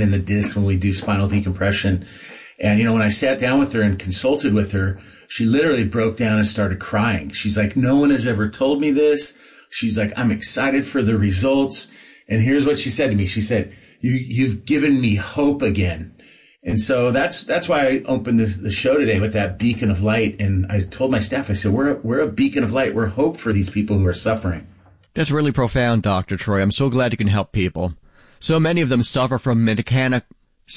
in the disc when we do spinal decompression. And, when I sat down with her and consulted with her, she literally broke down and started crying. She's like, no one has ever told me this. She's like, I'm excited for the results. And here's what she said to me. She said, you've given me hope again. And so that's why I opened the show today with that beacon of light. And I told my staff, I said, we're a beacon of light. We're hope for these people who are suffering. That's really profound, Dr. Troy. I'm so glad you can help people. So many of them suffer from mechanical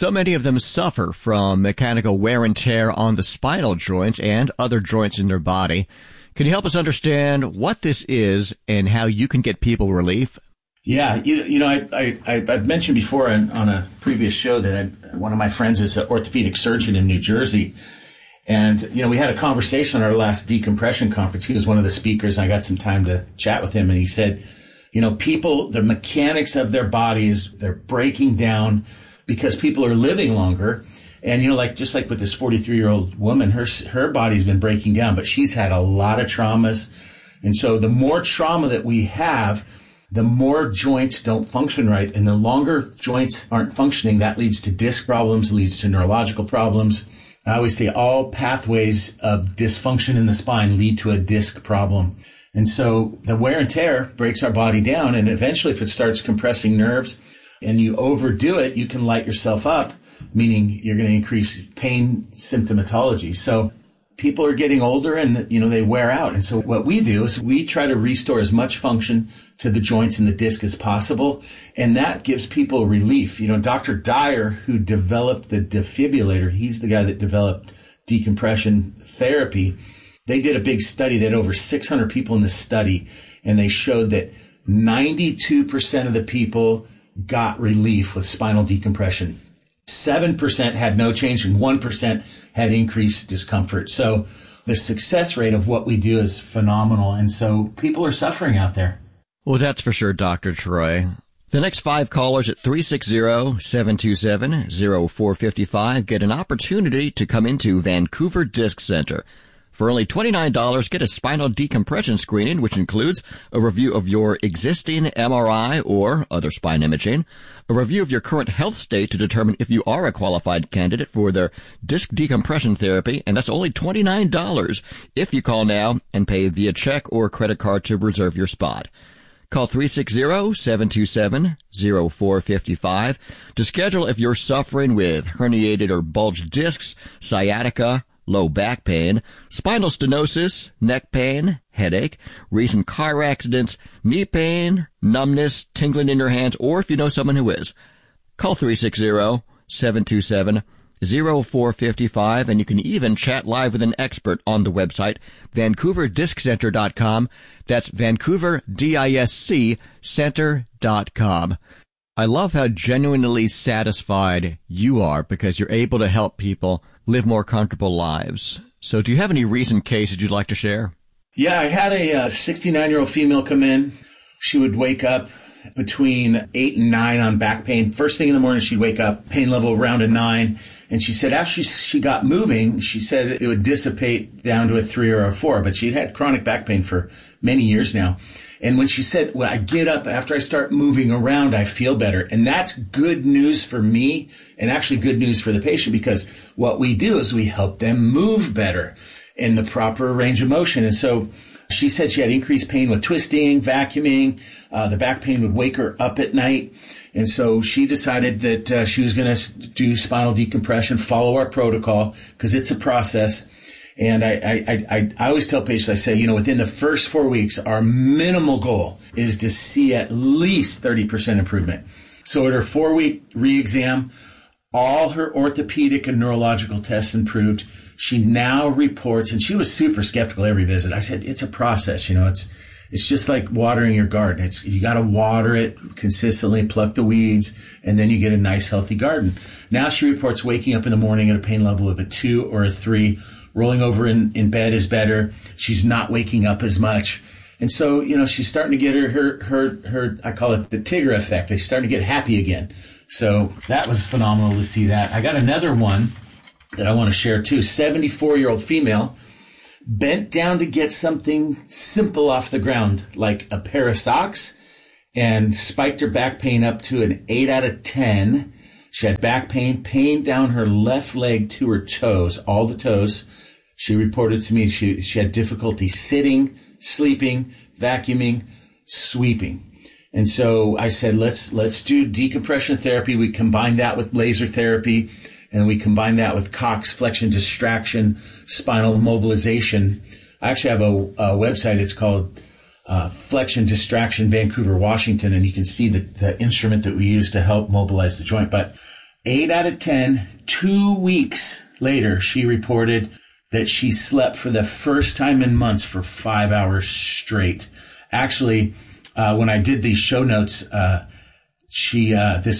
wear and tear on the spinal joints and other joints in their body. Can you help us understand what this is and how you can get people relief? Yeah, I've mentioned before on a previous show that one of my friends is an orthopedic surgeon in New Jersey. And, we had a conversation on our last decompression conference. He was one of the speakers, and I got some time to chat with him. And he said, people, the mechanics of their bodies, they're breaking down because people are living longer. And, just like with this 43-year-old woman, her body's been breaking down, but she's had a lot of traumas. And so the more trauma that we have, the more joints don't function right. And the longer joints aren't functioning, that leads to disc problems, leads to neurological problems. I always say all pathways of dysfunction in the spine lead to a disc problem. And so the wear and tear breaks our body down. And eventually, if it starts compressing nerves and you overdo it, you can light yourself up, meaning you're going to increase pain symptomatology. So people are getting older and, they wear out. And so what we do is we try to restore as much function to the joints and the disc as possible. And that gives people relief. Dr. Dyer, who developed the defibrillator, he's the guy that developed decompression therapy. They did a big study. They had over 600 people in this study, and they showed that 92% of the people got relief with spinal decompression. 7% had no change and 1% had increased discomfort. So the success rate of what we do is phenomenal. And so people are suffering out there. Well, that's for sure, Dr. Troy. The next 5 callers at 360-727-0455 get an opportunity to come into Vancouver Disc Center. For only $29, get a spinal decompression screening, which includes a review of your existing MRI or other spine imaging, a review of your current health state to determine if you are a qualified candidate for their disc decompression therapy, and that's only $29 if you call now and pay via check or credit card to reserve your spot. Call 360-727-0455 to schedule if you're suffering with herniated or bulged discs, sciatica, low back pain, spinal stenosis, neck pain, headache, recent car accidents, knee pain, numbness, tingling in your hands, or if you know someone who is. Call 360-727-0455, and you can even chat live with an expert on the website, VancouverDiscCenter.com. That's VancouverDiscCenter.com. I love how genuinely satisfied you are because you're able to help people live more comfortable lives. So do you have any recent cases you'd like to share? Yeah, I had a 69-year-old female come in. She would wake up between 8 and 9 on back pain. First thing in the morning, she'd wake up, pain level around a 9. And she said after she got moving, she said it would dissipate down to a 3 or a 4. But she'd had chronic back pain for many years now. And when she said, when I get up, after I start moving around, I feel better. And that's good news for me and actually good news for the patient, because what we do is we help them move better in the proper range of motion. And so she said she had increased pain with twisting, vacuuming. The back pain would wake her up at night. And so she decided that she was going to do spinal decompression, follow our protocol, because it's a process. And I always tell patients, I say, within the first 4 weeks, our minimal goal is to see at least 30% improvement. So at her 4-week re-exam, all her orthopedic and neurological tests improved. She now reports, and she was super skeptical every visit. I said, it's a process, it's just like watering your garden. You got to water it consistently, pluck the weeds, and then you get a nice, healthy garden. Now she reports waking up in the morning at a pain level of a 2 or a 3. Rolling over in bed is better. She's not waking up as much. And so, she's starting to get her, I call it the Tigger effect. She's starting to get happy again. So that was phenomenal to see that. I got another one that I want to share too. 74-year-old female bent down to get something simple off the ground, like a pair of socks, and spiked her back pain up to an 8 out of 10. She had back pain down her left leg to her toes, all the toes. She reported to me she had difficulty sitting, sleeping, vacuuming, sweeping. And so I said, let's do decompression therapy. We combined that with laser therapy, and we combined that with Cox flexion distraction, spinal mobilization. I actually have a website. It's called Flexion Distraction Vancouver, Washington, and you can see the instrument that we use to help mobilize the joint. But 8 out of 10, 2 weeks later, she reported that she slept for the first time in months for 5 hours straight. Actually, when I did these show notes, she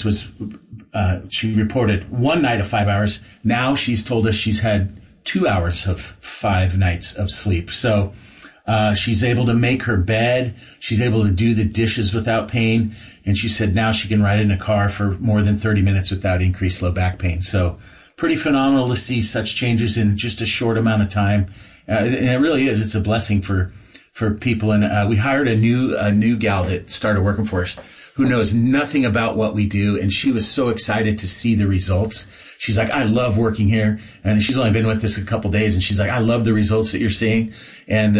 reported one night of 5 hours. Now she's told us she's had 2 hours of 5 nights of sleep. So she's able to make her bed. She's able to do the dishes without pain. And she said now she can ride in a car for more than 30 minutes without increased low back pain. So pretty phenomenal to see such changes in just a short amount of time. And it really is. It's a blessing for people. And we hired a new gal that started working for us who knows nothing about what we do. And she was so excited to see the results. She's like, I love working here. And she's only been with us a couple days. And she's like, I love the results that you're seeing. And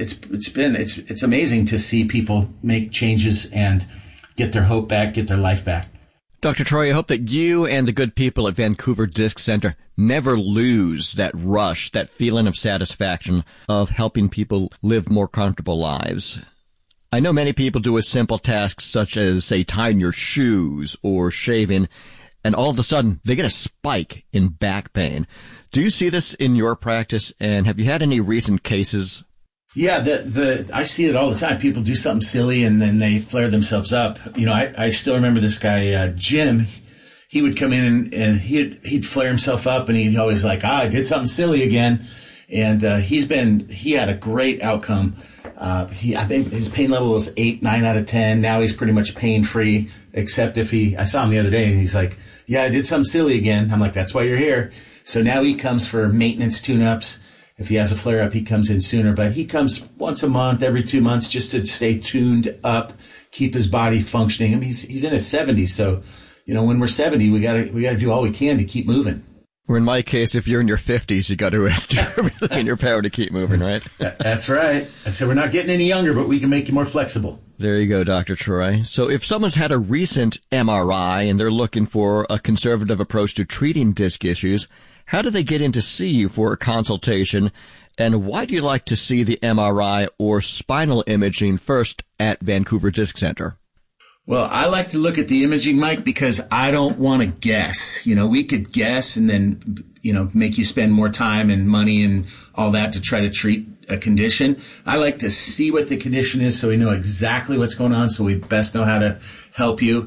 it's amazing to see people make changes and get their hope back, get their life back. Dr. Troy, I hope that you and the good people at Vancouver Disc Center never lose that rush, that feeling of satisfaction of helping people live more comfortable lives. I know many people do a simple task such as, say, tying your shoes or shaving, and all of a sudden they get a spike in back pain. Do you see this in your practice, and have you had any recent cases? Yeah, I see it all the time. People do something silly and then they flare themselves up. You know, I still remember this guy, Jim. He would come in and he'd flare himself up, and he'd always like, I did something silly again. And he had a great outcome. I think his pain level was 8, 9 out of 10. Now he's pretty much pain free, except I saw him the other day and he's like, yeah, I did something silly again. I'm like, that's why you're here. So now he comes for maintenance tune-ups. If he has a flare-up, he comes in sooner, but he comes once a month, every 2 months, just to stay tuned up, keep his body functioning. I mean, he's in his 70s, so, you know, when we're 70, we gotta do all we can to keep moving. Or in my case, if you're in your 50s, you got to do everything in your power to keep moving, right? That's right. I said we're not getting any younger, but we can make you more flexible. There you go, Dr. Troy. So if someone's had a recent MRI and they're looking for a conservative approach to treating disc issues, how do they get in to see you for a consultation? And why do you like to see the MRI or spinal imaging first at Vancouver Disc Center? Well, I like to look at the imaging, Mike, because I don't want to guess. You know, we could guess and then, you know, make you spend more time and money and all that to try to treat a condition. I like to see what the condition is so we know exactly what's going on, so we best know how to help you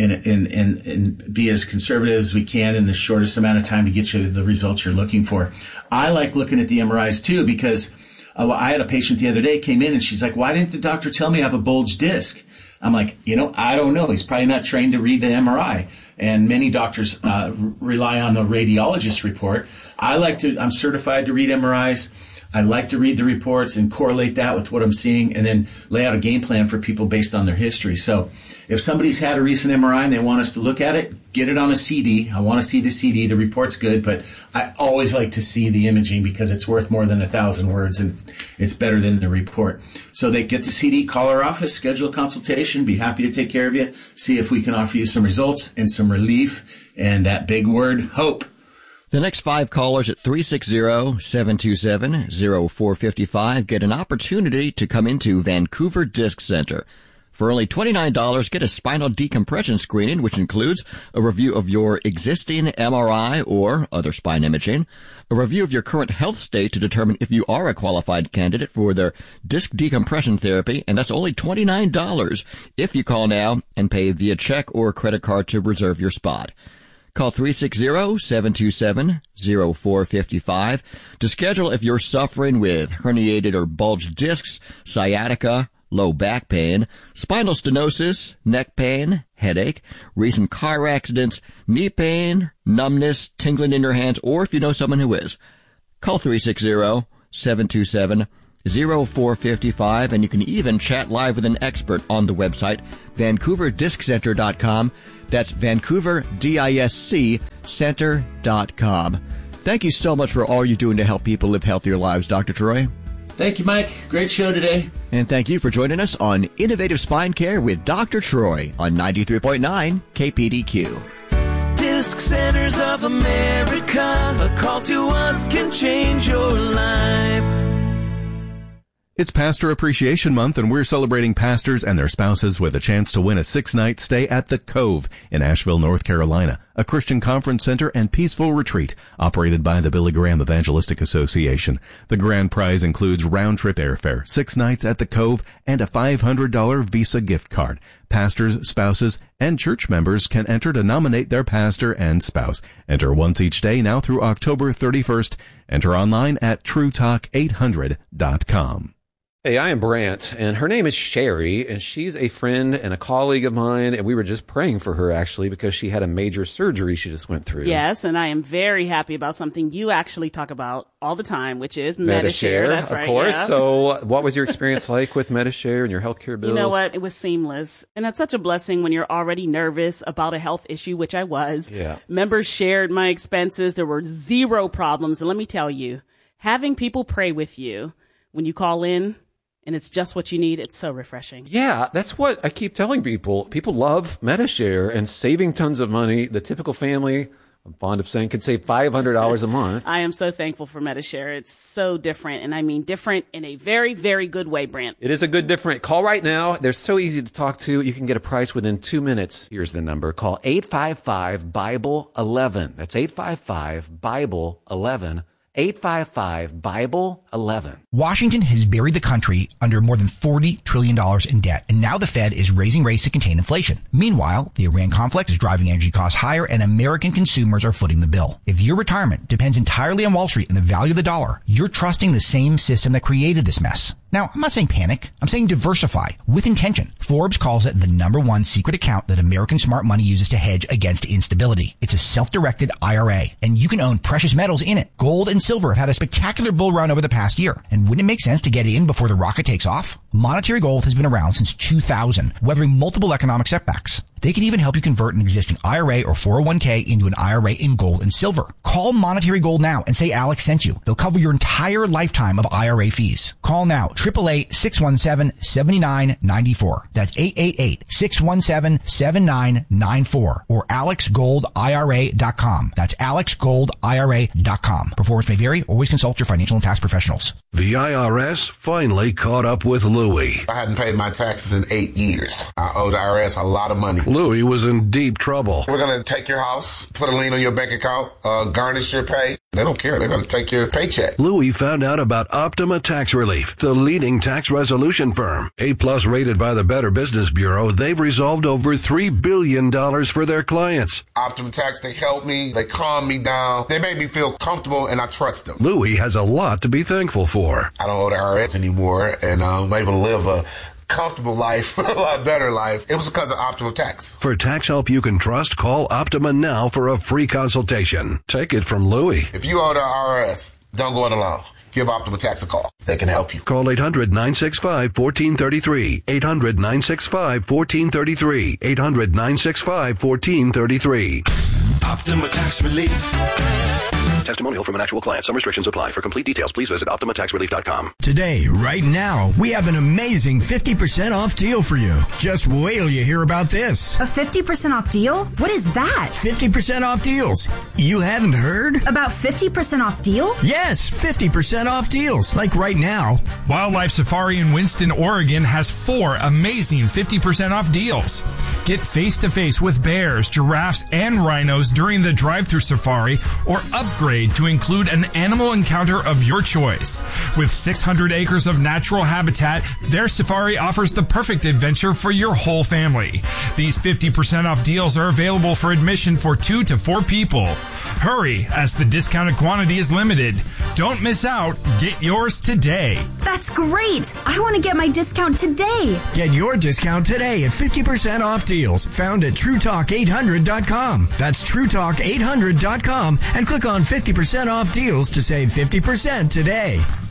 and be as conservative as we can in the shortest amount of time to get you the results you're looking for. I like looking at the MRIs too, because I had a patient the other day came in and she's like, why didn't the doctor tell me I have a bulged disc? I'm like, you know, I don't know. He's probably not trained to read the MRI. And many doctors rely on the radiologist report. I'm certified to read MRIs. I like to read the reports and correlate that with what I'm seeing and then lay out a game plan for people based on their history. So if somebody's had a recent MRI and they want us to look at it, get it on a CD. I want to see the CD. The report's good, but I always like to see the imaging because it's worth more than 1,000 words and it's better than the report. So they get the CD, call our office, schedule a consultation, be happy to take care of you, see if we can offer you some results and some relief and that big word, hope. The next 5 callers at 360-727-0455 get an opportunity to come into Vancouver Disc Center. For only $29, get a spinal decompression screening, which includes a review of your existing MRI or other spine imaging, a review of your current health state to determine if you are a qualified candidate for their disc decompression therapy, and that's only $29 if you call now and pay via check or credit card to reserve your spot. Call 360-727-0455 to schedule if you're suffering with herniated or bulged discs, sciatica, low back pain, spinal stenosis, neck pain, headache, recent car accidents, knee pain, numbness, tingling in your hands, or if you know someone who is. Call 360-727-0455 0455, and you can even chat live with an expert on the website, VancouverDiscCenter.com. That's VancouverDiscCenter.com. Thank you so much for all you're doing to help people live healthier lives, Dr. Troy. Thank you, Mike. Great show today. And thank you for joining us on Innovative Spine Care with Dr. Troy on 93.9 KPDQ. Disc Centers of America, a call to us can change your life. It's Pastor Appreciation Month, and we're celebrating pastors and their spouses with a chance to win a 6-night stay at The Cove in Asheville, North Carolina, a Christian conference center and peaceful retreat operated by the Billy Graham Evangelistic Association. The grand prize includes round-trip airfare, 6 nights at The Cove, and a $500 Visa gift card. Pastors, spouses, and church members can enter to nominate their pastor and spouse. Enter once each day now through October 31st. Enter online at TrueTalk800.com. Hey, I am Brant, and her name is Sherry, and she's a friend and a colleague of mine, and we were just praying for her, actually, because she had a major surgery she just went through. Yes, and I am very happy about something you actually talk about all the time, which is Medi-Share. That's right, of course. Yeah. So what was your experience like with Medi-Share and your healthcare bills? You know what? It was seamless, and that's such a blessing when you're already nervous about a health issue, which I was. Yeah. Members shared my expenses. There were zero problems, and let me tell you, having people pray with you when you call in, and it's just what you need, it's so refreshing. Yeah, that's what I keep telling people. People love Medi-Share and saving tons of money. The typical family, I'm fond of saying, could save $500 a month. I am so thankful for Medi-Share. It's so different, and I mean different in a very, very good way, Brant. It is a good different. Call right now. They're so easy to talk to. You can get a price within 2 minutes. Here's the number. Call 855-BIBLE-11. That's 855-BIBLE-11. 855-BIBLE-11. Washington has buried the country under more than $40 trillion in debt, and now the Fed is raising rates to contain inflation. Meanwhile, the Iran conflict is driving energy costs higher, and American consumers are footing the bill. If your retirement depends entirely on Wall Street and the value of the dollar, you're trusting the same system that created this mess. Now, I'm not saying panic. I'm saying diversify with intention. Forbes calls it the #1 secret account that American smart money uses to hedge against instability. It's a self-directed IRA, and you can own precious metals in it. Gold and silver have had a spectacular bull run over the past year. And wouldn't it make sense to get in before the rocket takes off? Monetary Gold has been around since 2000, weathering multiple economic setbacks. They can even help you convert an existing IRA or 401k into an IRA in gold and silver. Call Monetary Gold now and say Alex sent you. They'll cover your entire lifetime of IRA fees. Call now, 888-617-7994. That's 888-617-7994 or AlexGoldIRA.com. That's AlexGoldIRA.com. Performance may vary. Always consult your financial and tax professionals. The IRS finally caught up with Louie. I hadn't paid my taxes in 8 years. I owed the IRS a lot of money. Louie was in deep trouble. We're going to take your house, put a lien on your bank account, garnish your pay. They don't care. They're going to take your paycheck. Louie found out about Optima Tax Relief, the leading tax resolution firm. A-plus rated by the Better Business Bureau, they've resolved over $3 billion for their clients. Optima Tax, they helped me. They calmed me down. They made me feel comfortable, and I trust them. Louie has a lot to be thankful for. I don't owe the IRS anymore, and I'm able to live a comfortable life, a lot better life. It was because of Optima Tax. For tax help you can trust, call Optima now for a free consultation. Take it from Louie. If you owe the IRS, don't go it alone. Give Optima Tax a call. They can help you. Call 800-965-1433. 800-965-1433. 800-965-1433. Optima Tax Relief. Testimonial from an actual client. Some restrictions apply. For complete details, please visit OptimaTaxRelief.com. Today, right now, we have an amazing 50% off deal for you. Just wait till you hear about this. A 50% off deal? What is that? 50% off deals. You haven't heard? About 50% off deal? Yes, 50% off deals. Like right now. Wildlife Safari in Winston, Oregon has 4 amazing 50% off deals. Get face-to-face with bears, giraffes, and rhinos during the drive-thru safari, or upgrade to include an animal encounter of your choice. With 600 acres of natural habitat, their safari offers the perfect adventure for your whole family. These 50% off deals are available for admission for 2 to 4 people. Hurry, as the discounted quantity is limited. Don't miss out. Get yours today. That's great. I want to get my discount today. Get your discount today at 50% off deals found at TrueTalk800.com. That's TrueTalk800.com and click on 50% off deals to save 50% today.